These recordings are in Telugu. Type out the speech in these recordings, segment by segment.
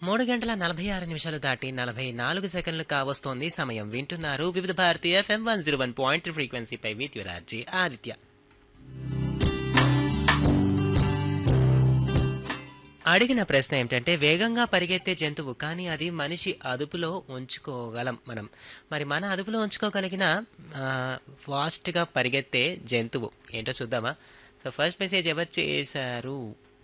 3 గంటల 46 నిమిషాలు దాటి 44 సెకండ్లు కావస్తోంది సమయం. వింటున్నారు వివిధ Bharati FM 101.3 ఫ్రీక్వెన్సీపై with your RJ Aditya. అడిగిన ప్రశ్న ఏమిటంటే, వేగంగా పరిగెత్తే జంతువు కానీ అది మనిషి అదుపులో ఉంచుకోగలం మనం. మరి మన అదుపులో ఉంచుకోగలిగిన ఫాస్ట్గా పరిగెత్తే జంతువు ఏంటో చూద్దామా? సో ఫస్ట్ మెసేజ్ ఎవరు చేశారు?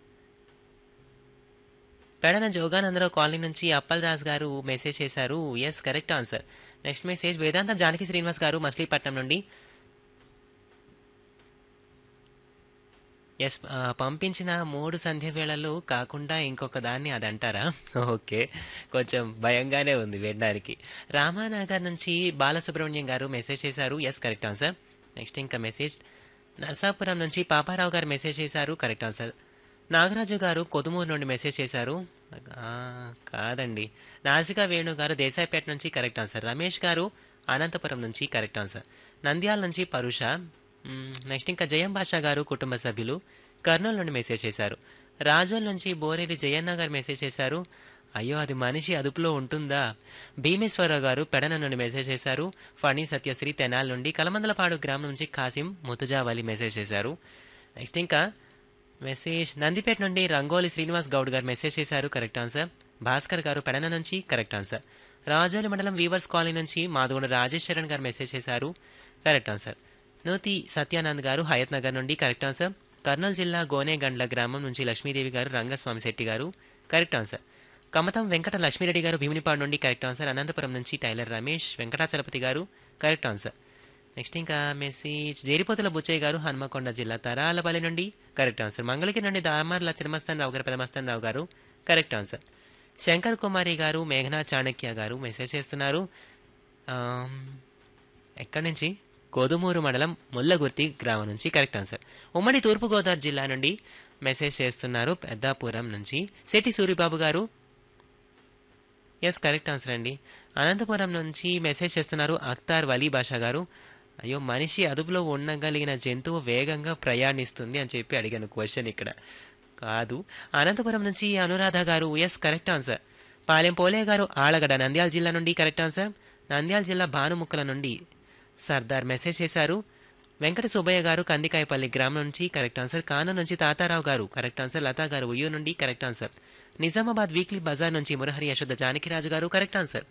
పెడన జోగానందరావు కాలనీ నుంచి అప్పల్ రాజ్ గారు మెసేజ్ చేశారు. Yes, correct answer. Next message వేదాంతం జానకి శ్రీనివాస్ గారు మచిలీపట్నం నుండి. ఎస్, పంపించిన 3 సంధ్య వేళలు కాకుండా ఇంకొక దాన్ని అది అంటారా? ఓకే, కొంచెం భయంగానే ఉంది వినడానికి. రామానగర్ నుంచి బాలసుబ్రహ్మణ్యం గారు మెసేజ్ చేశారు. Yes, correct answer. నెక్స్ట్ ఇంకా మెసేజ్ నర్సాపురం నుంచి పాపారావు గారు మెసేజ్ చేశారు. Correct answer. నాగరాజు గారు కొదుమూరు నుండి మెసేజ్ చేశారు. కాదండి. నాసికా వేణు గారు దేశాయిపేట నుంచి కరెక్ట్ ఆన్సర్. రమేష్ గారు అనంతపురం నుంచి కరెక్ట్ ఆన్సర్. నంద్యాల నుంచి పరుష. నెక్స్ట్ ఇంకా జయం బాషా గారు కుటుంబ సభ్యులు కర్నూలు నుండి మెసేజ్ చేశారు. రాజోల్ నుంచి బోరేలి జయన్న గారు మెసేజ్ చేశారు. అయ్యో, అది మనిషి అదుపులో ఉంటుందా? భీమేశ్వరరావు గారు పెడన నుండి మెసేజ్ చేశారు. ఫణి సత్యశ్రీ తెనాల్ నుండి. కలమందలపాడు గ్రామం నుంచి కాసిం ముతుజావలి మెసేజ్ చేశారు. నెక్స్ట్ ఇంకా మెసేజ్ నందిపేట నుండి రంగోలి శ్రీనివాస్ గౌడ్ గారు మెసేజ్ చేశారు. Correct answer. భాస్కర్ గారు పెడన నుంచి కరెక్ట్ ఆన్సర్. రాజోలి మండలం వీవర్స్ కాలనీ నుంచి మాధవుడు రాజేష్ చరణ్ గారు మెసేజ్ చేశారు. Correct answer. నూతి సత్యానంద్ గారు హయత్ నగర్ నుండి కరెక్ట్ ఆన్సర్. కర్నూలు జిల్లా గోనేగండ్ల గ్రామం నుంచి లక్ష్మీదేవి గారు రంగస్వామి శెట్టి గారు కరెక్ట్ ఆన్సర్. కమతం వెంకట లక్ష్మీరెడ్డి గారు భీమినిపాడు నుండి కరెక్ట్ ఆన్సర్. అనంతపురం నుంచి టైలర్ రమేష్ వెంకటాచలపతి గారు కరెక్ట్ ఆన్సర్. నెక్స్ట్ ఇంకా మెసేజ్ జేరిపోతుల బుచ్చయ్య గారు హన్మకొండ జిల్లా తరాలపల్లి నుండి కరెక్ట్ ఆన్సర్. మంగళగిరి నుండి దామర్ల చిరమస్తాన్ రావు గారు పెదమస్తాన్ రావు గారు కరెక్ట్ ఆన్సర్. శంకర్ కుమారి గారు మేఘనా చాణక్య గారు మెసేజ్ చేస్తున్నారు. ఎక్కడి నుంచి? కోదుమూరు మండలం ముల్లగుర్తి గ్రామం నుంచి కరెక్ట్ ఆన్సర్. ఉమ్మడి తూర్పుగోదావరి జిల్లా నుండి మెసేజ్ చేస్తున్నారు పెద్దాపురం నుంచి శెట్టి సూరిబాబు గారు. ఎస్, కరెక్ట్ ఆన్సర్ అండి. అనంతపురం నుంచి మెసేజ్ చేస్తున్నారు అఖ్తార్ వలీ బాషా గారు. అయ్యో, మనిషి అదుపులో ఉండగలిగిన జంతువు వేగంగా ప్రయాణిస్తుంది అని చెప్పి అడిగాను క్వశ్చన్ ఇక్కడ. కాదు. అనంతపురం నుంచి అనురాధ గారు. Yes, correct answer. పాలెం పోలే గారు ఆలగడ నంద్యాల జిల్లా నుండి కరెక్ట్ ఆన్సర్. నంద్యాల జిల్లా భానుముక్కల నుండి సర్దార్ మెసేజ్ చేశారు. వెంకట సుబ్బయ్య గారు కందికాయపల్లి గ్రామం నుంచి కరెక్ట్ ఆన్సర్. కానం నుంచి తాతారావు గారు కరెక్ట్ ఆన్సర్. లతా గారు ఉయ్యూరు నుండి correct answer. Nizamabad weekly Bazar నుంచి మురహరి యశోద జానకిరాజు గారు కరెక్ట్ ఆన్సర్.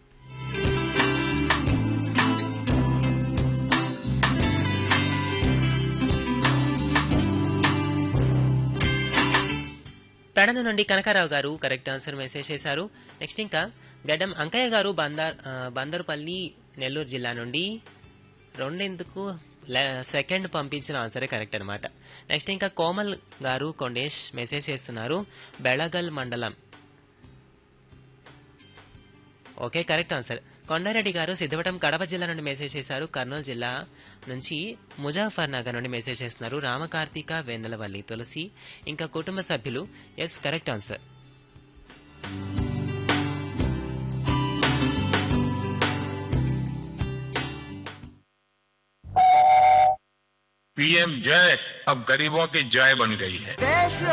పెడన నుండి కనకారావు గారు కరెక్ట్ ఆన్సర్ మెసేజ్ చేశారు. నెక్స్ట్ ఇంకా గడ్డం అంకయ్య గారు బందరుపల్లి నెల్లూరు జిల్లా నుండి రెండెందుకు సెకండ్ పంపించిన ఆన్సరే కరెక్ట్ అనమాట. నెక్స్ట్ ఇంకా కోమల్ గారు కొండేష్ మెసేజ్ చేస్తున్నారు బెళగల్ మండలం. Okay, correct answer. కొండారెడ్డి గారు సిద్ధవటం కడప జిల్లా నుండి మెసేజ్ చేశారు. కర్నూలు జిల్లా నుంచి ముజాఫర్ నగర్ నుండి మెసేజ్ చేస్తున్నారు రామకార్తిక వెన్నెలవల్లి తులసి ఇంకా కుటుంబ సభ్యులు. Yes, correct answer. पीएम जय अब गरीबों की जय बन गई है। देश